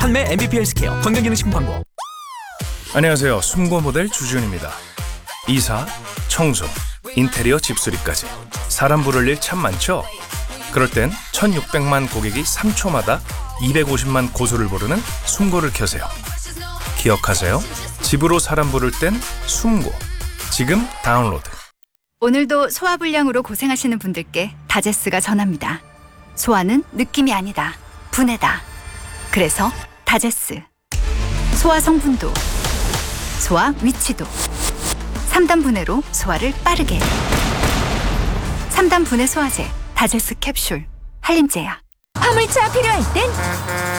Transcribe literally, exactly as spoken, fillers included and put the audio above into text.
판매 엠비피 헬스케어 건강기능식품 광고. 안녕하세요. 숨고 모델 주지훈입니다. 이사, 청소, 인테리어 집수리까지 사람 부를 일 참 많죠? 그럴 땐 천육백만 고객이 삼 초마다 이백오십만 고소를 부르는 숨고를 켜세요. 기억하세요. 집으로 사람 부를 땐 숨고. 지금 다운로드. 오늘도 소화불량으로 고생하시는 분들께 다제스가 전합니다. 소화는 느낌이 아니다. 분해다. 그래서 다제스. 소화 성분도, 소화 위치도. 삼 단 분해로 소화를 빠르게. 삼 단 분해 소화제 다제스 캡슐 한림제약. 화물차 필요할 땐